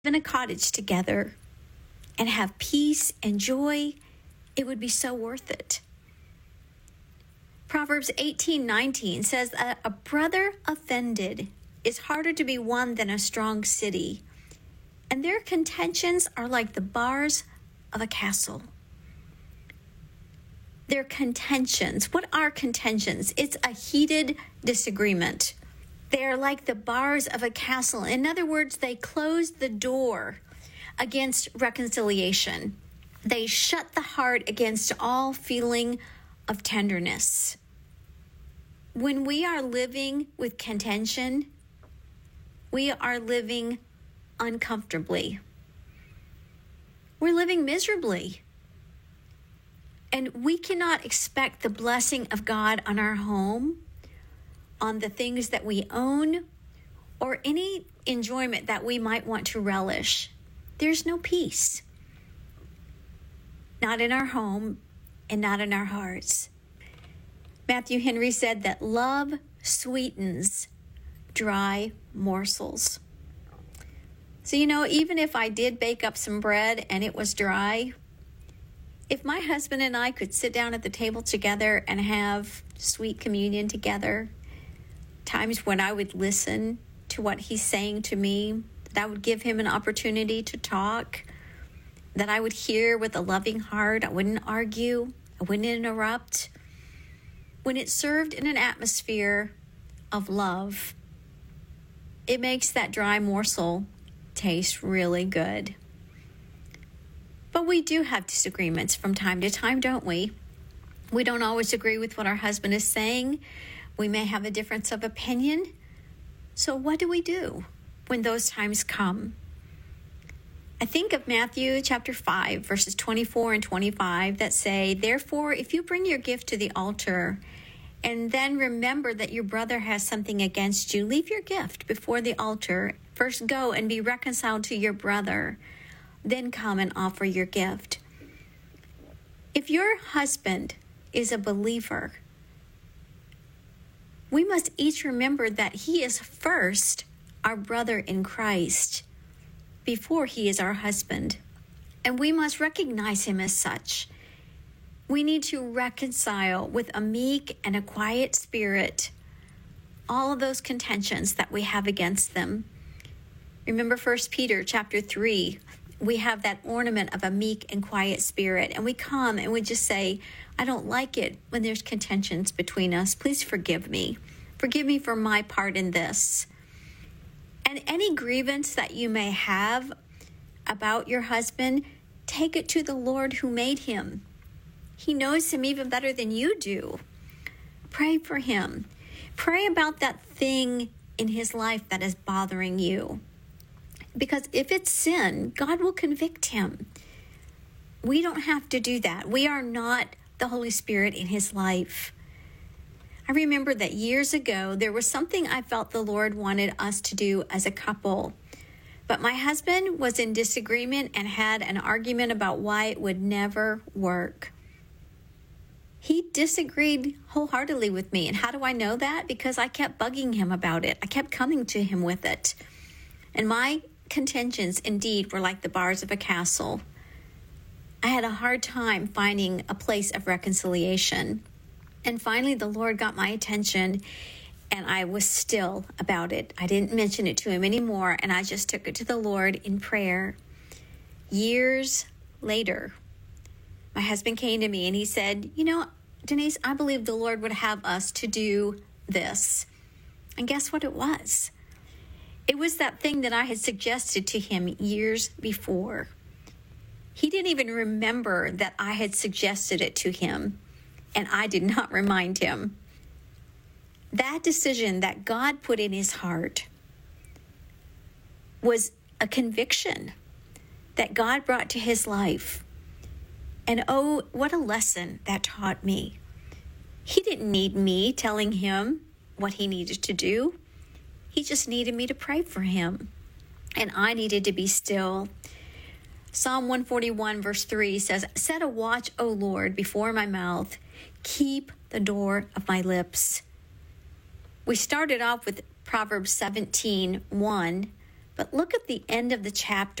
in a cottage together and have peace and joy, it would be so worth it. Proverbs 18:19 says that a brother offended is harder to be won than a strong city, and their contentions are like the bars of a castle. Their contentions. What are contentions? It's a heated disagreement. They're like the bars of a castle. In other words, they close the door against reconciliation. They shut the heart against all feeling of tenderness. When we are living with contention, we are living uncomfortably. We're living miserably. And we cannot expect the blessing of God on our home, on the things that we own, or any enjoyment that we might want to relish. There's no peace. Not in our home and not in our hearts. Matthew Henry said that love sweetens dry morsels. So, even if I did bake up some bread and it was dry, if my husband and I could sit down at the table together and have sweet communion together, times when I would listen to what he's saying to me, that I would give him an opportunity to talk, that I would hear with a loving heart, I wouldn't argue, I wouldn't interrupt. When it's served in an atmosphere of love, it makes that dry morsel taste really good. But we do have disagreements from time to time, don't we? We don't always agree with what our husband is saying. We may have a difference of opinion. So what do we do when those times come? I think of Matthew chapter 5, verses 24 and 25 that say, "Therefore, if you bring your gift to the altar and then remember that your brother has something against you, leave your gift before the altar. First go and be reconciled to your brother. Then come and offer your gift." If your husband is a believer, we must each remember that he is first our brother in Christ before he is our husband. And we must recognize him as such. We need to reconcile with a meek and a quiet spirit all of those contentions that we have against them. Remember 1 Peter chapter 3, we have that ornament of a meek and quiet spirit, and we come and we just say, "I don't like it when there's contentions between us. Please forgive me. Forgive me for my part in this." And any grievance that you may have about your husband, take it to the Lord who made him. He knows him even better than you do. Pray for him. Pray about that thing in his life that is bothering you. Because if it's sin, God will convict him. We don't have to do that. We are not the Holy Spirit in his life. I remember that years ago, there was something I felt the Lord wanted us to do as a couple. But my husband was in disagreement and had an argument about why it would never work. He disagreed wholeheartedly with me. And how do I know that? Because I kept bugging him about it. I kept coming to him with it. And my contentions indeed were like the bars of a castle. I had a hard time finding a place of reconciliation. And finally, the Lord got my attention, and I was still about it. I didn't mention it to him anymore, and I just took it to the Lord in prayer. Years later, my husband came to me and he said, "Denise, I believe the Lord would have us to do this." And guess what it was? It was that thing that I had suggested to him years before. He didn't even remember that I had suggested it to him, and I did not remind him. That decision that God put in his heart was a conviction that God brought to his life. And oh, what a lesson that taught me. He didn't need me telling him what he needed to do. He just needed me to pray for him. And I needed to be still. Psalm 141 verse 3 says, "Set a watch, O Lord, before my mouth. Keep the door of my lips." We started off with Proverbs 17:1, But look at the end of the chapter.